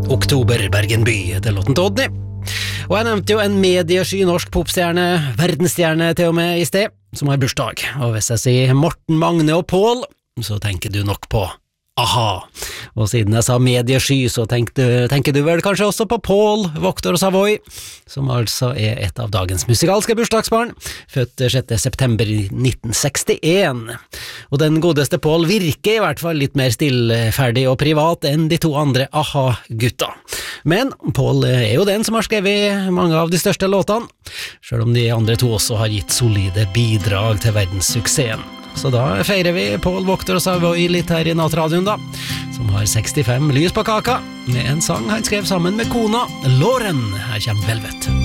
Oktober, Bergen by, det er låten til Odny. Og jeg nevnte jo en mediesky norsk popstjerne, verdensstjerne til og med i sted, som har bursdag. Og hvis jeg sier Morten, Magne og Pål, så tenker du nok på a-ha. Og siden jeg sa mediesky, så tenker du vel kanskje også på Pål Waaktaar Savoy, som altså er et av dagens musikalske bursdagsbarn, født 6. september 1961. Og den godeste Pål virker i hvert fall litt mer stillferdig og privat enn de to andre a-ha-gutta. Men Pål er jo den som har skrevet mange av de største låtene, selv om de andre to også har gitt solide bidrag til verdenssuksessen. Så da feirer vi Pål Waaktaar Savoy litt her i Nattradioen da, som har 65 lys på kaka, med en sang han skrev sammen med kona Lauren. Her kommer Velvet.